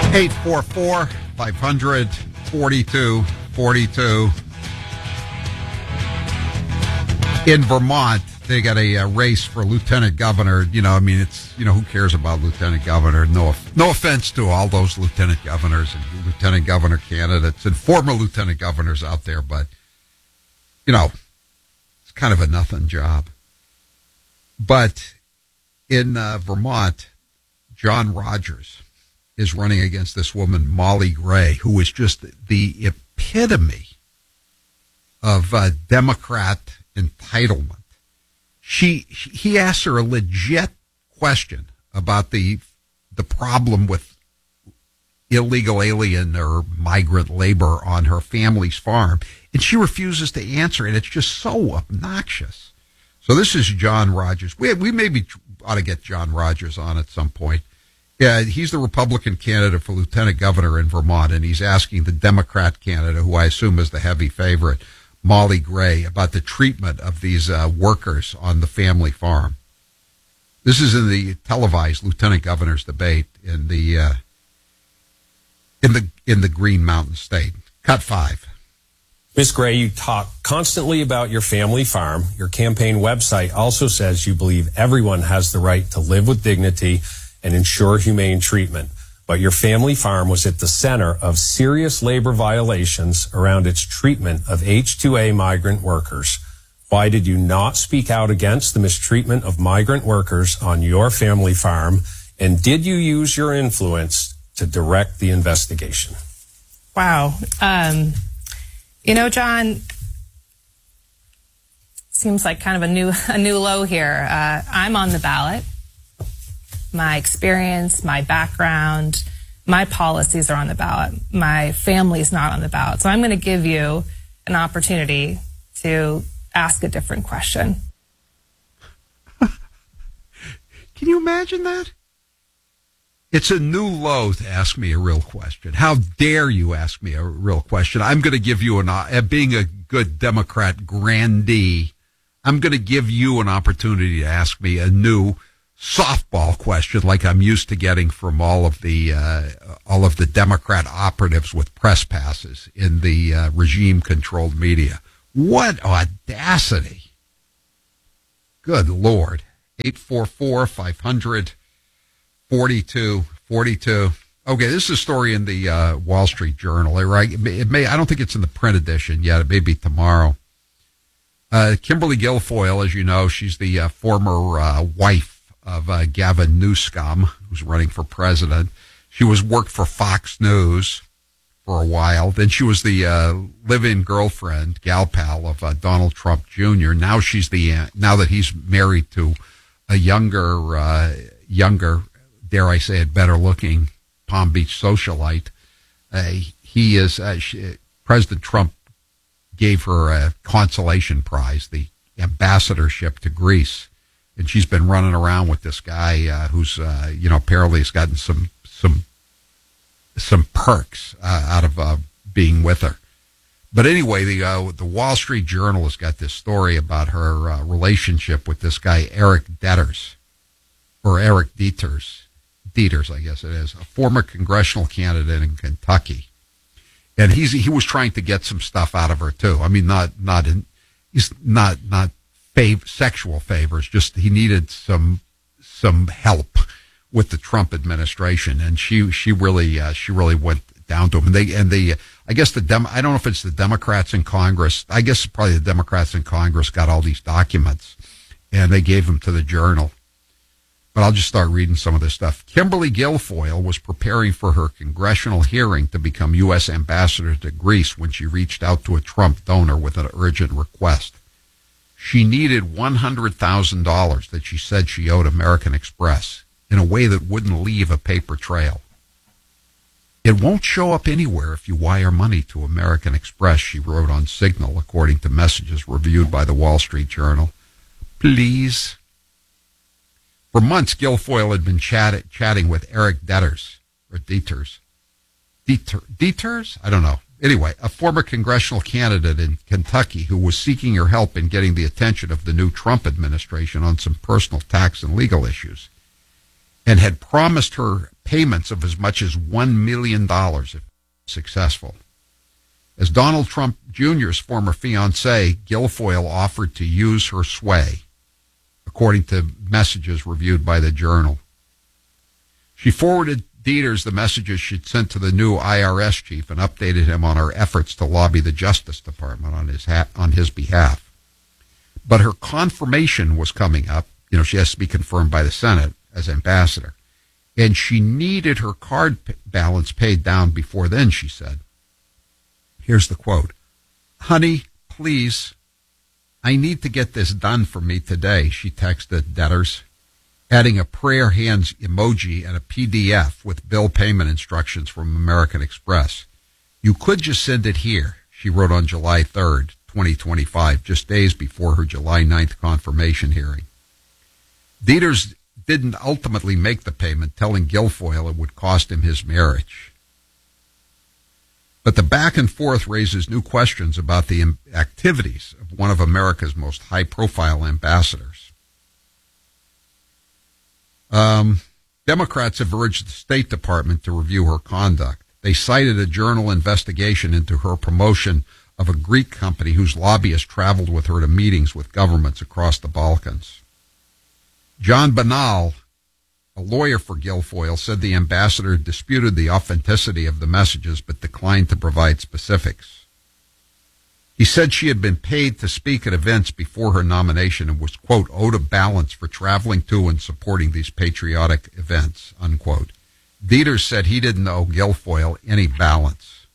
844-500-4242. In Vermont, they got a race for lieutenant governor. Who cares about lieutenant governor? No offense to all those lieutenant governors and lieutenant governor candidates and former lieutenant governors out there, but, it's kind of a nothing job. But in Vermont, John Rogers is running against this woman, Molly Gray, who is just the epitome of Democrat entitlement. He asked her a legit question about the problem with illegal alien or migrant labor on her family's farm, and she refuses to answer it. It's just so obnoxious. So this is John Rogers. We maybe ought to get John Rogers on at some point. Yeah, he's the Republican candidate for lieutenant governor in Vermont, and he's asking the Democrat candidate, who I assume is the heavy favorite, Molly Gray, about the treatment of these workers on the family farm. This is in the televised lieutenant governor's debate in the Green Mountain State. Cut 5. Ms. Gray, you talk constantly about your family farm. Your campaign website also says you believe everyone has the right to live with dignity and ensure humane treatment. But your family farm was at the center of serious labor violations around its treatment of H-2A migrant workers. Why did you not speak out against the mistreatment of migrant workers on your family farm? And did you use your influence to direct the investigation? Wow. John, seems like kind of a new low here. I'm on the ballot. My experience, my background, my policies are on the ballot. My family's not on the ballot. So I'm going to give you an opportunity to ask a different question. Can you imagine that? It's a new low to ask me a real question. How dare you ask me a real question? I'm going to give you being a good Democrat grandee, I'm going to give you an opportunity to ask me a new softball question like I'm used to getting from all of the Democrat operatives with press passes in the regime-controlled media. What audacity. Good Lord. 844-500-4242. Okay, this is a story in the Wall Street Journal. Right? I don't think it's in the print edition yet. It may be tomorrow. Kimberly Guilfoyle, as you know, she's the former wife of Gavin Newsom, who's running for president. She worked for Fox News for a while. Then she was the live-in girlfriend, gal pal of Donald Trump Jr. Now now that he's married to a younger, dare I say it, better-looking Palm Beach socialite. President Trump gave her a consolation prize, the ambassadorship to Greece. And she's been running around with this guy who's, apparently has gotten some perks out of being with her. But anyway, the Wall Street Journal has got this story about her relationship with this guy Eric Dieters, I guess it is, a former congressional candidate in Kentucky, and he was trying to get some stuff out of her too. I mean, he's not sexual favors, just he needed some help with the Trump administration, and she really went down to him. I guess I don't know if it's the Democrats in Congress. I guess probably the Democrats in Congress got all these documents, and they gave them to the Journal. But I'll just start reading some of this stuff. Kimberly Guilfoyle was preparing for her congressional hearing to become U.S. ambassador to Greece when she reached out to a Trump donor with an urgent request. She needed $100,000 that she said she owed American Express in a way that wouldn't leave a paper trail. It won't show up anywhere if you wire money to American Express, she wrote on Signal, according to messages reviewed by the Wall Street Journal. Please. For months, Guilfoyle had been chatting with Eric Dieters. I don't know. Anyway, a former congressional candidate in Kentucky who was seeking her help in getting the attention of the new Trump administration on some personal tax and legal issues, and had promised her payments of as much as $1 million if successful. As Donald Trump Jr.'s former fiancée, Guilfoyle offered to use her sway, according to messages reviewed by the Journal. She forwarded Deters the messages she'd sent to the new IRS chief and updated him on her efforts to lobby the Justice Department on his behalf. But her confirmation was coming up. You know, she has to be confirmed by the Senate as ambassador. And she needed her card balance paid down before then, she said. Here's the quote. "Honey, please, I need to get this done for me today," she texted debtors, adding a prayer hands emoji and a PDF with bill payment instructions from American Express. "You could just send it here," she wrote on July 3rd, 2025, just days before her July 9th confirmation hearing. Deters didn't ultimately make the payment, telling Guilfoyle it would cost him his marriage. But the back and forth raises new questions about the activities of one of America's most high-profile ambassadors. Democrats have urged the State Department to review her conduct. They cited a Journal investigation into her promotion of a Greek company whose lobbyists traveled with her to meetings with governments across the Balkans. John Banal, a lawyer for Guilfoyle, said the ambassador disputed the authenticity of the messages but declined to provide specifics. He said she had been paid to speak at events before her nomination and was, quote, owed a balance for traveling to and supporting these patriotic events, unquote. Deters said he didn't owe Guilfoyle any balance.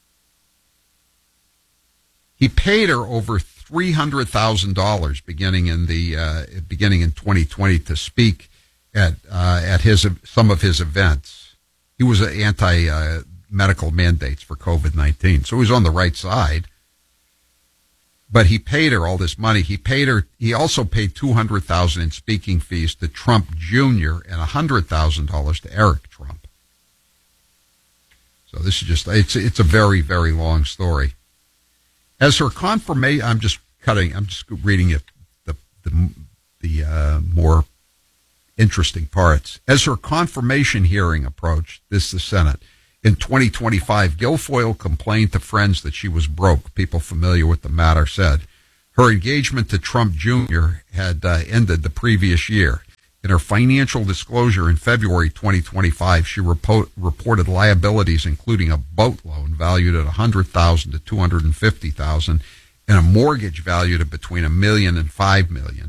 He paid her over $300,000 beginning in 2020 to speak at some of his events. He was anti-medical mandates for COVID-19, so he was on the right side. But he paid her all this money. He also paid $200,000 in speaking fees to Trump Jr. and $100,000 to Eric Trump. So this is it's a very, very long story. As her confirmation, I'm just reading it, the more interesting parts. As her confirmation hearing approached, the Senate, in 2025, Guilfoyle complained to friends that she was broke. People familiar with the matter said her engagement to Trump Jr. had ended the previous year. In her financial disclosure in February 2025, she reported liabilities including a boat loan valued at $100,000 to $250,000 and a mortgage valued at between $1 million and $5 million.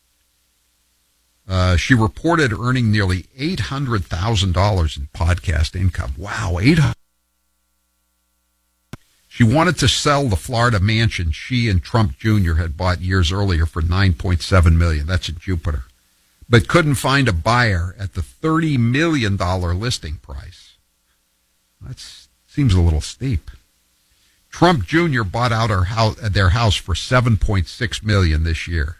She reported earning nearly $800,000 in podcast income. Wow, $800,000. She wanted to sell the Florida mansion she and Trump Jr. had bought years earlier for $9.7 million. That's in Jupiter. But couldn't find a buyer at the $30 million listing price. That seems a little steep. Trump Jr. bought out their house for $7.6 million this year.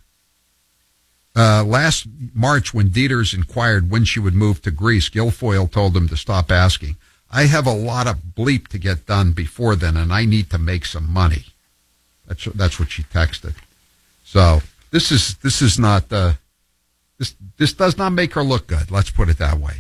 Last March, when Deters inquired when she would move to Greece, Guilfoyle told him to stop asking. "I have a lot of bleep to get done before then, and I need to make some money." That's what she texted. So this is not this does not make her look good. Let's put it that way.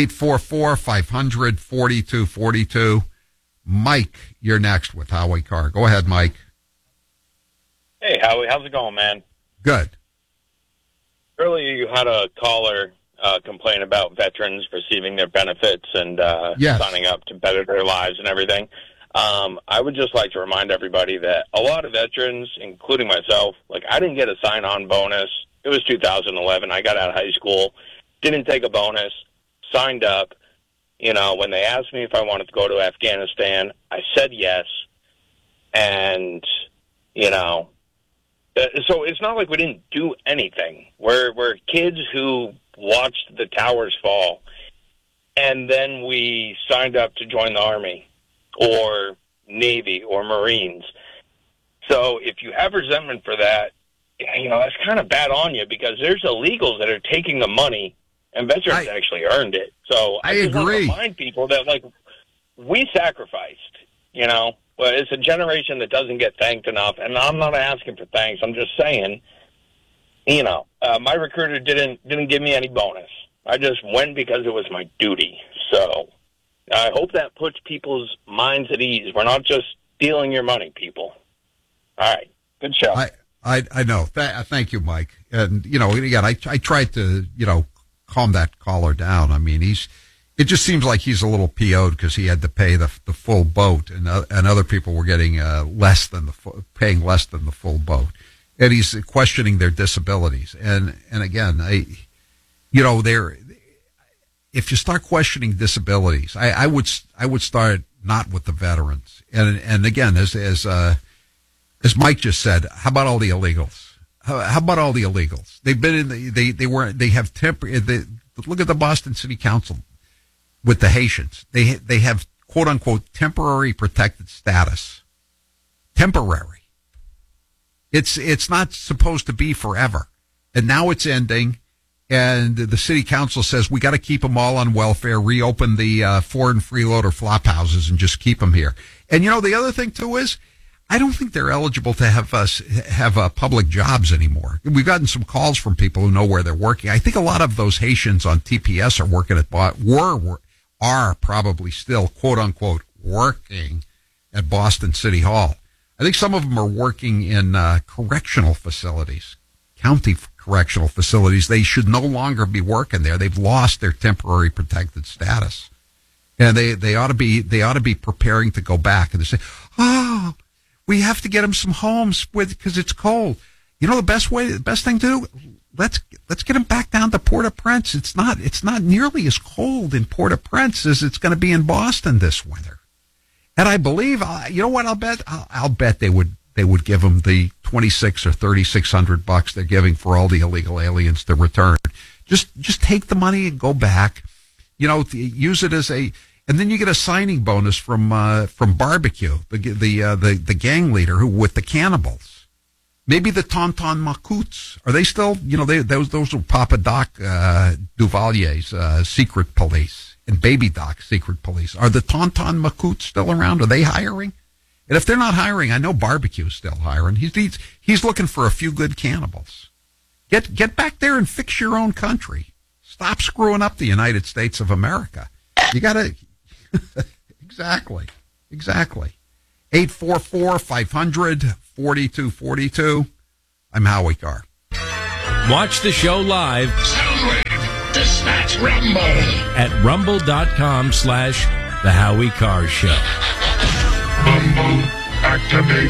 844-500-4242. Mike, you're next with Howie Carr. Go ahead, Mike. Hey, Howie, how's it going, man? Good. Earlier, you had a caller complain about veterans receiving their benefits and yes, signing up to better their lives and everything. I would just like to remind everybody that a lot of veterans, including myself, I didn't get a sign-on bonus. It was 2011. I got out of high school, didn't take a bonus, signed up. When they asked me if I wanted to go to Afghanistan, I said yes. And, so it's not like we didn't do anything. We're kids who watched the towers fall, and then we signed up to join the Army or Navy or Marines. So if you have resentment for that, that's kind of bad on you, because there's illegals that are taking the money, and veterans actually earned it. So I just want to remind people that, we sacrificed, but it's a generation that doesn't get thanked enough. And I'm not asking for thanks. I'm just saying, my recruiter didn't give me any bonus. I just went because it was my duty. So I hope that puts people's minds at ease. We're not just stealing your money, people. All right. Good show. I know. Thank you, Mike. And, again, I tried to, calm that caller down. I mean, it just seems like he's a little PO'd because he had to pay the full boat, and other people were getting paying less than the full boat, and he's questioning their disabilities. And again, if you start questioning disabilities, I would start not with the veterans. And again, as Mike just said, how about all the illegals? How about all the illegals? They've been look at the Boston City Council with the Haitians. They have quote unquote temporary protected status. Temporary. It's not supposed to be forever. And now it's ending. And the city council says we got to keep them all on welfare, reopen the foreign freeloader flop houses and just keep them here. And the other thing too is, I don't think they're eligible to have public jobs anymore. We've gotten some calls from people who know where they're working. I think a lot of those Haitians on TPS are working are probably still, quote unquote, working at Boston City Hall. I think some of them are working in correctional facilities, county correctional facilities. They should no longer be working there. They've lost their temporary protected status, and they ought to be preparing to go back. And they say, "Oh, we have to get them some homes because it's cold." The best thing to do, let's get them back down to Port-au-Prince. It's not nearly as cold in Port-au-Prince as it's going to be in Boston this winter. And I believe, I'll bet they would give them the $2,600 or $3,600 they're giving for all the illegal aliens to return. Just take the money and go back. Use it as and then you get a signing bonus from Barbecue, the gang leader who with the cannibals. Maybe the Tonton Macoutes. Are they still? Those were Papa Doc Duvalier's secret police and Baby Doc's secret police. Are the Tonton Macoutes still around? Are they hiring? And if they're not hiring, I know Barbecue's still hiring. He's looking for a few good cannibals. Get back there and fix your own country. Stop screwing up the United States of America. You gotta. Exactly. 844-500-4242. I'm Howie Carr. Watch the show live. Soundwave, dispatch Rumble. At rumble.com/The Howie Carr Show. Rumble, activate.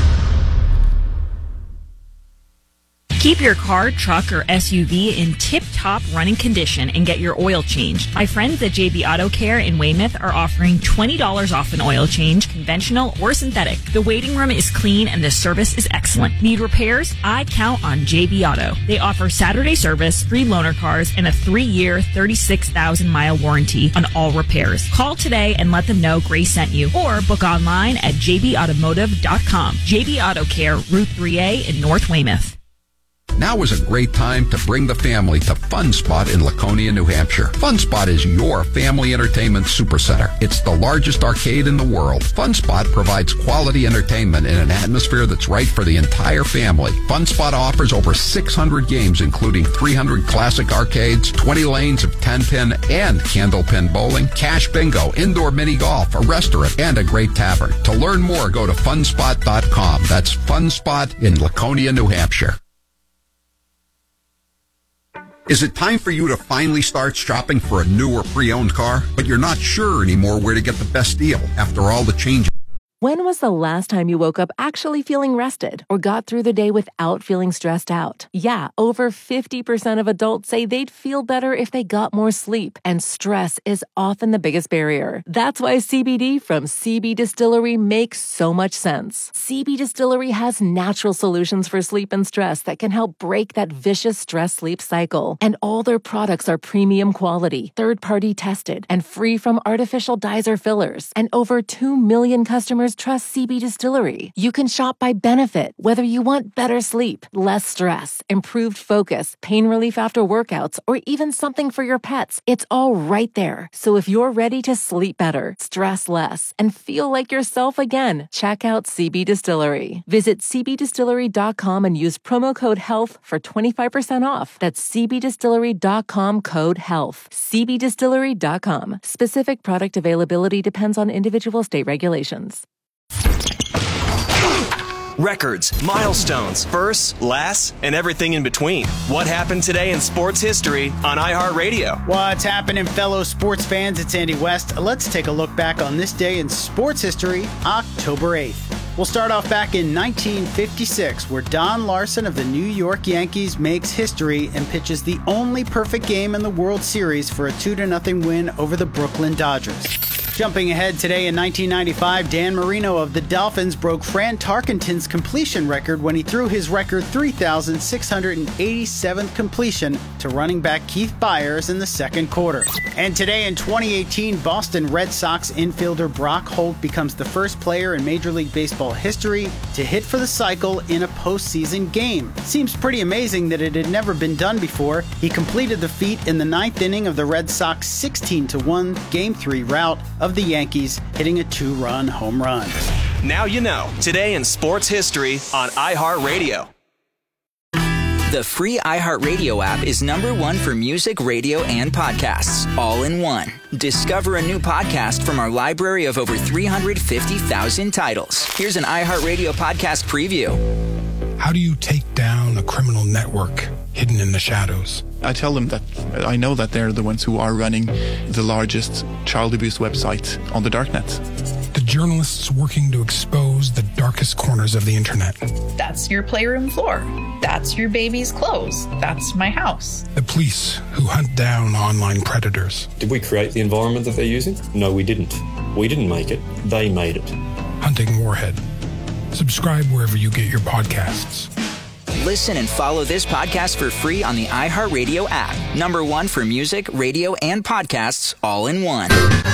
Keep your car, truck, or SUV in tip-top running condition and get your oil changed. My friends at JB Auto Care in Weymouth are offering $20 off an oil change, conventional or synthetic. The waiting room is clean and the service is excellent. Need repairs? I count on JB Auto. They offer Saturday service, free loaner cars, and a 3-year, 36,000-mile warranty on all repairs. Call today and let them know Grace sent you, or book online at jbautomotive.com. JB Auto Care, Route 3A in North Weymouth. Now is a great time to bring the family to Fun Spot in Laconia, New Hampshire. Fun Spot is your family entertainment supercenter. It's the largest arcade in the world. Fun Spot provides quality entertainment in an atmosphere that's right for the entire family. Fun Spot offers over 600 games, including 300 classic arcades, 20 lanes of 10-pin and candlepin bowling, cash bingo, indoor mini golf, a restaurant, and a great tavern. To learn more, go to funspot.com. That's Fun Spot in Laconia, New Hampshire. Is it time for you to finally start shopping for a new or pre-owned car, but you're not sure anymore where to get the best deal after all the changes? When was the last time you woke up actually feeling rested or got through the day without feeling stressed out? Yeah, over 50% of adults say they'd feel better if they got more sleep, and stress is often the biggest barrier. That's why CBD from CB Distillery makes so much sense. CB Distillery has natural solutions for sleep and stress that can help break that vicious stress-sleep cycle. And all their products are premium quality, third-party tested, and free from artificial dyes or fillers. And over 2 million customers customers trust CB Distillery. You can shop by benefit, whether you want better sleep, less stress, improved focus, pain relief after workouts, or even something for your pets. It's all right there. So if you're ready to sleep better, stress less, and feel like yourself again, check out CB Distillery. Visit cbdistillery.com and use promo code HEALTH for 25% off. That's cbdistillery.com, code HEALTH. cbdistillery.com. Specific product availability depends on individual state regulations. Records, milestones, firsts, lasts, and everything in between. What happened today in sports history on iHeartRadio? What's happening, fellow sports fans? It's Andy West. Let's take a look back on this day in sports history, October 8th. We'll start off back in 1956, where Don Larson of the New York Yankees makes history and pitches the only perfect game in the World Series for a 2-0 win over the Brooklyn Dodgers. Jumping ahead today in 1995, Dan Marino of the Dolphins broke Fran Tarkenton's completion record when he threw his record 3,687th completion to running back Keith Byers in the second quarter. And today in 2018, Boston Red Sox infielder Brock Holt becomes the first player in Major League Baseball history to hit for the cycle in a postseason game. Seems pretty amazing that it had never been done before. He completed the feat in the ninth inning of the Red Sox 16-1 Game 3 rout of the Yankees, hitting a 2-run home run. Now you know. Today in sports history on iHeartRadio. The free iHeartRadio app is #1 for music, radio, and podcasts, all in one. Discover a new podcast from our library of over 350,000 titles. Here's an iHeartRadio podcast preview. How do you take down a criminal network hidden in the shadows? I tell them that I know that they're the ones who are running the largest child abuse website on the darknet. The journalists working to expose the darkest corners of the internet. That's your playroom floor. That's your baby's clothes. That's my house. The police who hunt down online predators. Did we create the environment that they're using? No, we didn't. We didn't make it. They made it. Hunting Warhead. Subscribe wherever you get your podcasts. Listen and follow this podcast for free on the iHeartRadio app. #1 for music, radio, and podcasts, all in one.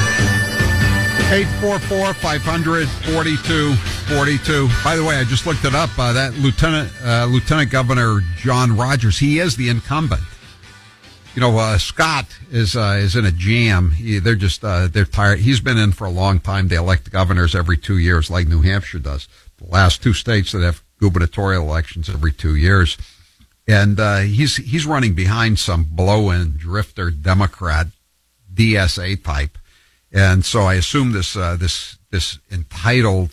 844-500-4242. By the way, I just looked it up. That Lieutenant Governor John Rogers, he is the incumbent. You know, Scott is in a jam. They're tired. He's been in for a long time. They elect governors every 2 years, like New Hampshire does. The last two states that have gubernatorial elections every 2 years, and he's running behind some blow-in drifter Democrat DSA type, and so I assume this entitled,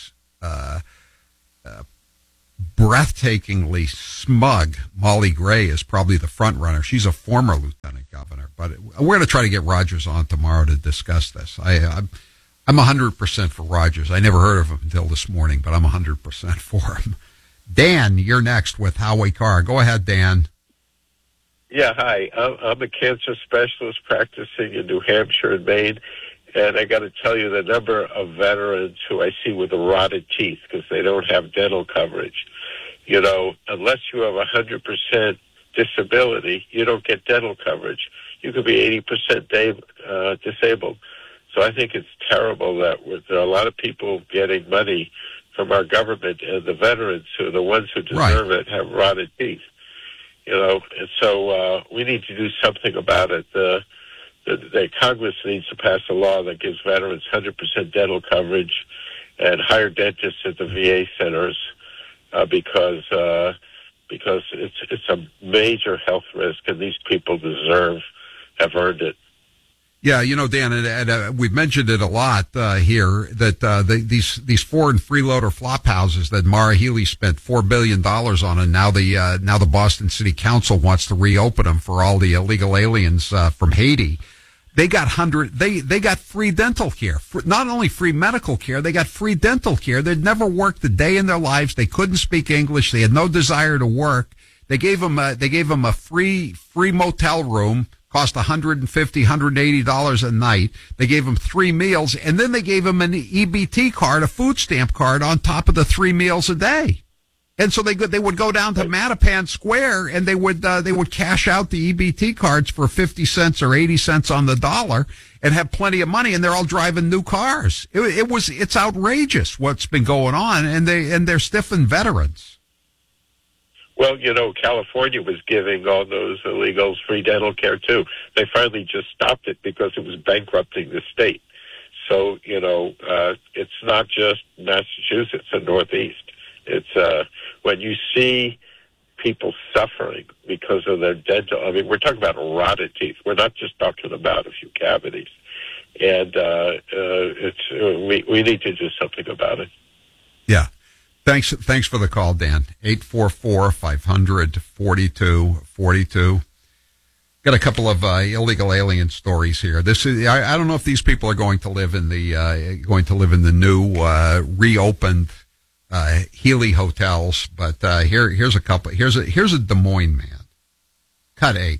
breathtakingly smug Molly Gray is probably the front runner. She's a former lieutenant governor, but we're going to try to get Rogers on tomorrow to discuss this. I'm 100% for Rogers. I never heard of him until this morning, but I'm 100% for him. Dan, you're next with Howie Carr. Go ahead, Dan. Yeah, hi. I'm a cancer specialist practicing in New Hampshire and Maine, and I got to tell you the number of veterans who I see with rotted teeth because they don't have dental coverage. You know, unless you have 100% disability, you don't get dental coverage. You could be 80% disabled. So I think it's terrible that there are a lot of people getting money from our government, and the veterans, who are the ones who deserve it, have rotted teeth. You know, and so we need to do something about it. The Congress needs to pass a law that gives veterans 100% dental coverage and hire dentists at the VA centers because it's a major health risk, and these people have earned it. Yeah, you know, Dan, and we've mentioned it a lot here that these foreign freeloader flop houses that Maura Healey spent $4 billion on, and now the Boston City Council wants to reopen them for all the illegal aliens from Haiti. They got free dental care, not only free medical care. They got free dental care. They'd never worked a day in their lives. They couldn't speak English. They had no desire to work. They gave them a free motel room. Cost $150, $180 a night. They gave him 3 meals, and then they gave him an EBT card, a food stamp card, on top of the 3 meals a day. And so they would go down to Mattapan Square and they would cash out the EBT cards for 50 cents or 80 cents on the dollar and have plenty of money, and they're all driving new cars. It's outrageous what's been going on, and they're stiffing veterans. Well, California was giving all those illegals free dental care too. They finally just stopped it because it was bankrupting the state. So, it's not just Massachusetts and Northeast. It's when you see people suffering because of their dental. I mean, we're talking about rotted teeth. We're not just talking about a few cavities. And we need to do something about it. Yeah. Thanks for the call, Dan. 844-500-4242. Got a couple of illegal alien stories here. This is I don't know if these people are going to live in the new reopened Healy hotels, but here's a couple. Here's a Des Moines man. Cut 8.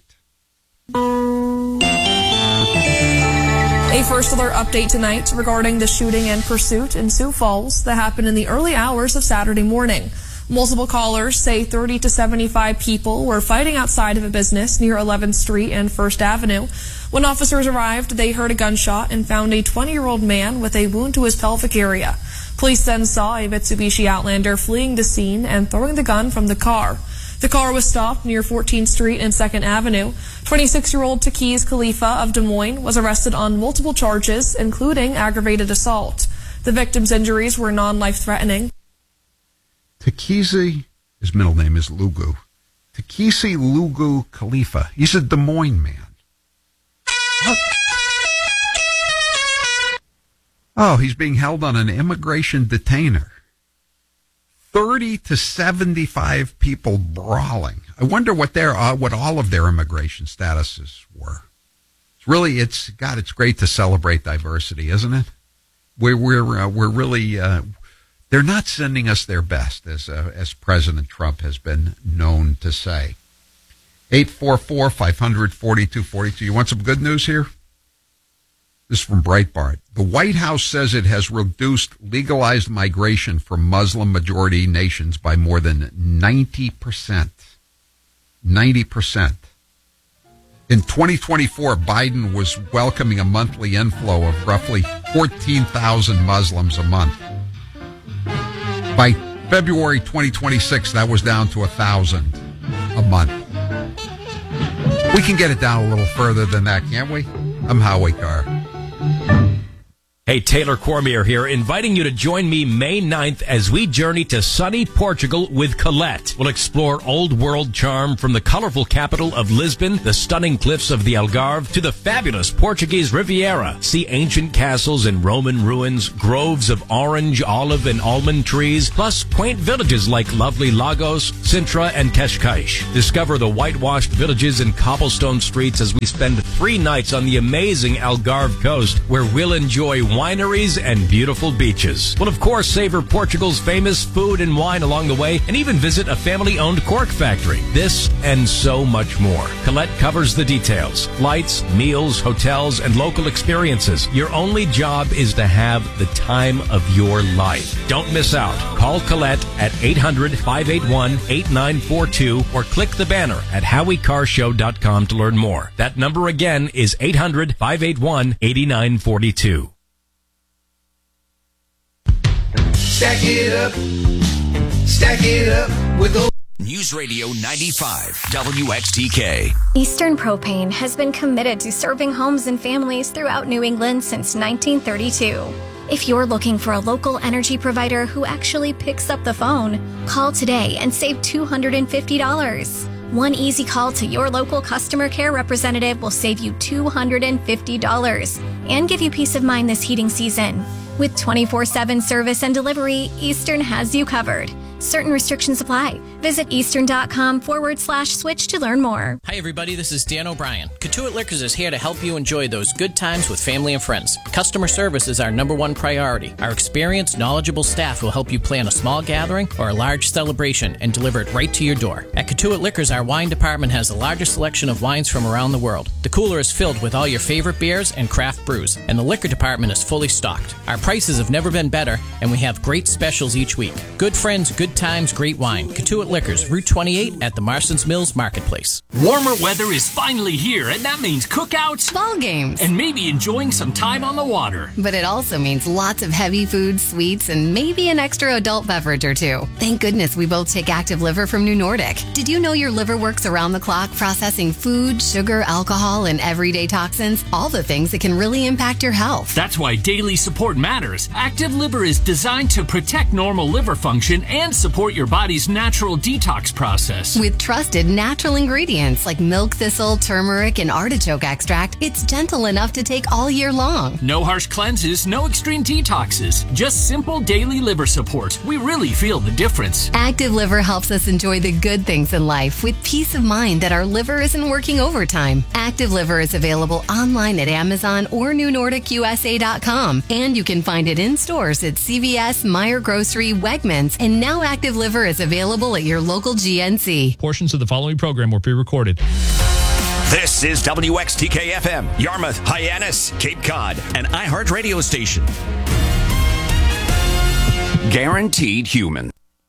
A first alert update tonight regarding the shooting and pursuit in Sioux Falls that happened in the early hours of Saturday morning. Multiple callers say 30 to 75 people were fighting outside of a business near 11th Street and 1st Avenue. When officers arrived, they heard a gunshot and found a 20-year-old man with a wound to his pelvic area. Police then saw a Mitsubishi Outlander fleeing the scene and throwing the gun from the car. The car was stopped near 14th Street and 2nd Avenue. 26-year-old Takiz Khalifa of Des Moines was arrested on multiple charges, including aggravated assault. The victim's injuries were non-life-threatening. Takizi, his middle name is Lugu. Takizi Lugu Khalifa. He's a Des Moines man. What? Oh, he's being held on an immigration detainer. 30 to 75 people brawling. I wonder what all of their immigration statuses were. It's great to celebrate diversity, isn't it? We're really they're not sending us their best, as President Trump has been known to say. 844-500-4242. You want some good news here? This is from Breitbart. The White House says it has reduced legalized migration from Muslim-majority nations by more than 90%. 90%. In 2024, Biden was welcoming a monthly inflow of roughly 14,000 Muslims a month. By February 2026, that was down to 1,000 a month. We can get it down a little further than that, can't we? I'm Howie Carr. Hey, Taylor Cormier here, inviting you to join me May 9th as we journey to sunny Portugal with Colette. We'll explore old world charm from the colorful capital of Lisbon, the stunning cliffs of the Algarve, to the fabulous Portuguese Riviera. See ancient castles and Roman ruins, groves of orange, olive, and almond trees, plus quaint villages like lovely Lagos, Sintra, and Cascais. Discover the whitewashed villages and cobblestone streets as we spend 3 nights on the amazing Algarve coast, where we'll enjoy wineries and beautiful beaches. We'll, of course, savor Portugal's famous food and wine along the way, and even visit a family-owned cork factory. This and so much more. Colette covers the details. Flights, meals, hotels, and local experiences. Your only job is to have the time of your life. Don't miss out. Call Colette at 800-581-8942 or click the banner at HowieCarShow.com to learn more. That number again is 800-581-8942. Stack it up with News Radio 95 WXTK. Eastern Propane has been committed to serving homes and families throughout New England since 1932. If you're looking for a local energy provider who actually picks up the phone, call today and save $250. One easy call to your local customer care representative will save you $250 and give you peace of mind this heating season. With 24/7 service and delivery, Eastern has you covered. Certain restrictions apply. Visit eastern.com/switch to learn more. Hi, everybody. This is Dan O'Brien. Katuitt Liquors is here to help you enjoy those good times with family and friends. Customer service is our #1 priority. Our experienced, knowledgeable staff will help you plan a small gathering or a large celebration and deliver it right to your door. At Katuitt Liquors, our wine department has the largest selection of wines from around the world. The cooler is filled with all your favorite beers and craft brews, and the liquor department is fully stocked. Our prices have never been better, and we have great specials each week. Good friends, good Good times, great wine. Katuitt Liquors, Route 28 at the Marston's Mills Marketplace. Warmer weather is finally here, and that means cookouts, ball games, and maybe enjoying some time on the water. But it also means lots of heavy foods, sweets, and maybe an extra adult beverage or two. Thank goodness we both take Active Liver from New Nordic. Did you know your liver works around the clock processing food, sugar, alcohol, and everyday toxins? All the things that can really impact your health. That's why daily support matters. Active Liver is designed to protect normal liver function and support your body's natural detox process. With trusted natural ingredients like milk thistle, turmeric, and artichoke extract, it's gentle enough to take all year long. No harsh cleanses, no extreme detoxes. Just simple daily liver support. We really feel the difference. Active Liver helps us enjoy the good things in life with peace of mind that our liver isn't working overtime. Active Liver is available online at Amazon or NewNordicUSA.com. And you can find it in stores at CVS, Meijer Grocery, Wegmans, and now Active Liver is available at your local GNC. Portions of the following program were pre-recorded. This is WXTK-FM, Yarmouth, Hyannis, Cape Cod, an iHeart radio station. Guaranteed human.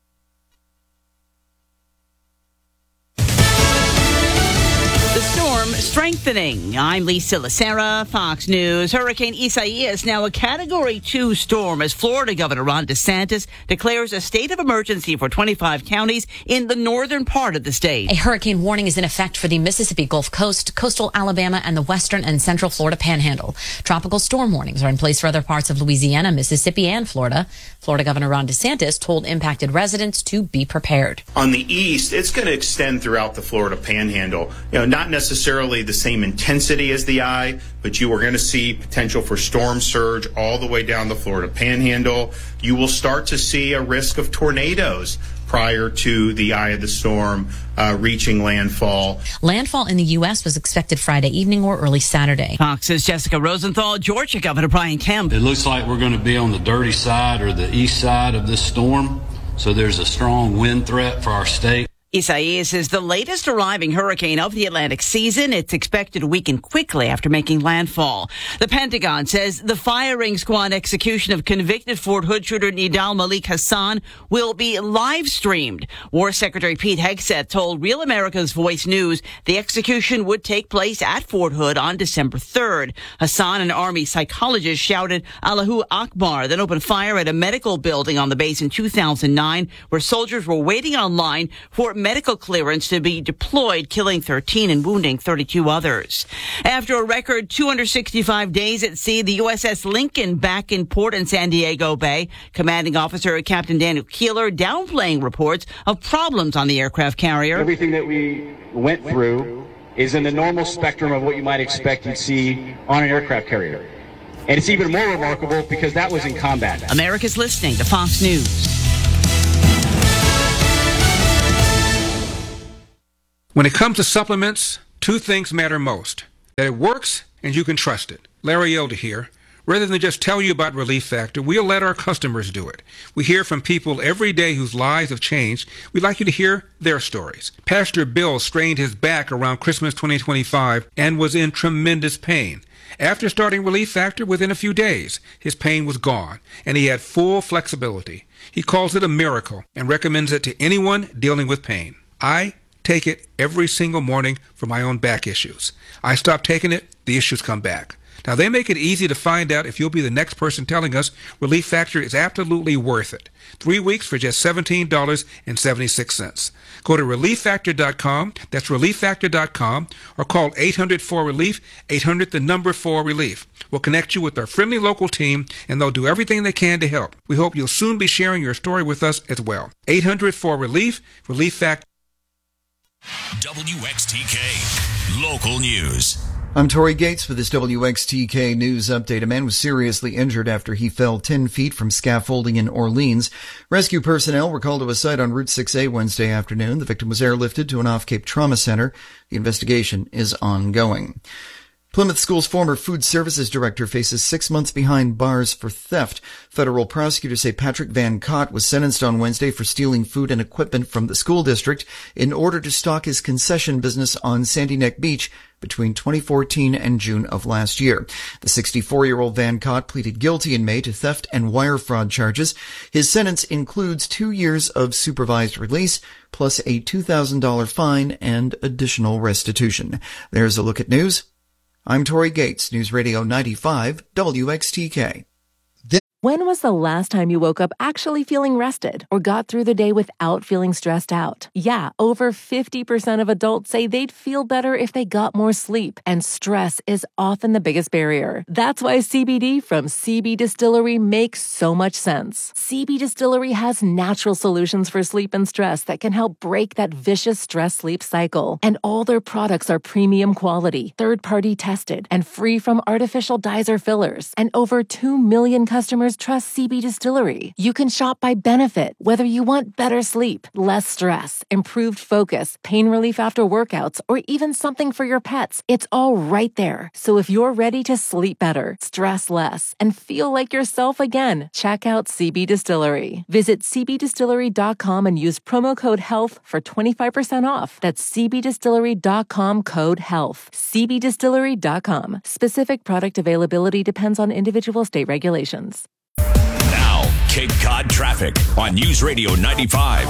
Strengthening. I'm Lisa Lacera, Fox News. Hurricane Isaias, now a Category 2 storm, as Florida Governor Ron DeSantis declares a state of emergency for 25 counties in the northern part of the state. A hurricane warning is in effect for the Mississippi Gulf Coast, coastal Alabama, and the western and central Florida panhandle. Tropical storm warnings are in place for other parts of Louisiana, Mississippi, and Florida. Florida Governor Ron DeSantis told impacted residents to be prepared. On the east, it's going to extend throughout the Florida panhandle. Not necessarily the same intensity as the eye, but you are going to see potential for storm surge all the way down the Florida panhandle. You will start to see a risk of tornadoes prior to the eye of the storm reaching landfall. Landfall in the U.S. was expected Friday evening or early Saturday. Fox's Jessica Rosenthal, Georgia Governor Brian Kemp. It looks like we're going to be on the dirty side or the east side of this storm, so there's a strong wind threat for our state. Isaias is the latest arriving hurricane of the Atlantic season. It's expected to weaken quickly after making landfall. The Pentagon says the firing squad execution of convicted Fort Hood shooter Nidal Malik Hassan will be live streamed. War Secretary Pete Hegseth told Real America's Voice News the execution would take place at Fort Hood on December 3rd. Hassan, an Army psychologist, shouted Allahu Akbar, then opened fire at a medical building on the base in 2009, where soldiers were waiting online for medical clearance to be deployed, killing 13 and wounding 32 others. After a record 265 days at sea, the USS Lincoln back in port in San Diego Bay. Commanding Officer Captain Daniel Keeler downplaying reports of problems on the aircraft carrier. Everything that we went through is in the normal spectrum of what you might expect you'd see on an aircraft carrier. And it's even more remarkable because that was in combat. America's listening to Fox News. When it comes to supplements, two things matter most: that it works and you can trust it. Larry Elder here. Rather than just tell you about Relief Factor, we'll let our customers do it. We hear from people every day whose lives have changed. We'd like you to hear their stories. Pastor Bill strained his back around Christmas 2025 and was in tremendous pain. After starting Relief Factor, within a few days, his pain was gone, and he had full flexibility. He calls it a miracle and recommends it to anyone dealing with pain. I take it every single morning for my own back issues. I stop taking it, the issues come back. Now, they make it easy to find out if you'll be the next person telling us Relief Factor is absolutely worth it. 3 weeks for just $17.76. Go to ReliefFactor.com, that's ReliefFactor.com, or call 800-4RELIEF, 800-4RELIEF. We'll connect you with our friendly local team, and they'll do everything they can to help. We hope you'll soon be sharing your story with us as well. 800-4RELIEF, Relief Factor. WXTK Local News. I'm Tori Gates for this WXTK News Update. A man was seriously injured after he fell 10 feet from scaffolding in Orleans. Rescue personnel were called to a site on Route 6A Wednesday afternoon. The victim was airlifted to an off-Cape trauma center. The investigation is ongoing. Plymouth School's former food services director faces 6 months behind bars for theft. Federal prosecutors say Patrick Van Cott was sentenced on Wednesday for stealing food and equipment from the school district in order to stock his concession business on Sandy Neck Beach between 2014 and June of last year. The 64-year-old Van Cott pleaded guilty in May to theft and wire fraud charges. His sentence includes 2 years of supervised release, plus a $2,000 fine and additional restitution. There's a look at news. I'm Tori Gates, News Radio 95, WXTK. When was the last time you woke up actually feeling rested or got through the day without feeling stressed out? Yeah, over 50% of adults say they'd feel better if they got more sleep, and stress is often the biggest barrier. That's why CBD from CB Distillery makes so much sense. CB Distillery has natural solutions for sleep and stress that can help break that vicious stress-sleep cycle. And all their products are premium quality, third-party tested, and free from artificial dyes or fillers. And over 2 million customers trust CB Distillery. You can shop by benefit, whether you want better sleep, less stress, improved focus, pain relief after workouts, or even something for your pets. It's all right there. So if you're ready to sleep better, stress less, and feel like yourself again, check out CB Distillery. Visit cbdistillery.com and use promo code HEALTH for 25% off. That's cbdistillery.com, code HEALTH. cbdistillery.com. Specific product availability depends on individual state regulations. Cape Cod traffic on News Radio 95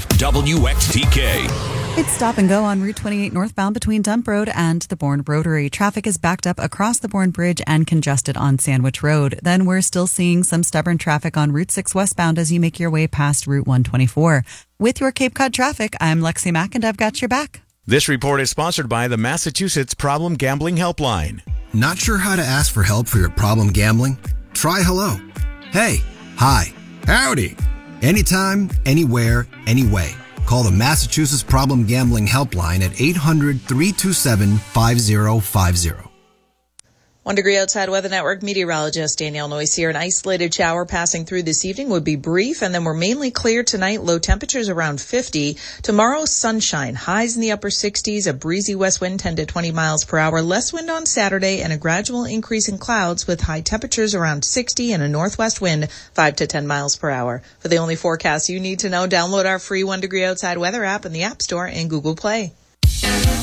WXTK. It's stop and go on Route 28 northbound between Dump Road and the Bourne Rotary. Traffic is backed up across the Bourne Bridge and congested on Sandwich Road. Then we're still seeing some stubborn traffic on Route 6 westbound as you make your way past Route 124. With your Cape Cod traffic, I'm Lexi Mack and I've got your back. This report is sponsored by the Massachusetts Problem Gambling Helpline. Not sure how to ask for help for your problem gambling? Try hello. Hey, hi. Howdy. Anytime, anywhere, anyway. Call the Massachusetts Problem Gambling Helpline at 800-327-5050. 1 degree outside Weather Network meteorologist Danielle Noyce here. An isolated shower passing through this evening would be brief, and then we're mainly clear tonight. Low temperatures around 50. Tomorrow, sunshine. Highs in the upper 60s. A breezy west wind 10 to 20 miles per hour. Less wind on Saturday, and a gradual increase in clouds with high temperatures around 60 and a northwest wind 5 to 10 miles per hour. For the only forecast you need to know, download our free 1 degree outside weather app in the App Store and Google Play.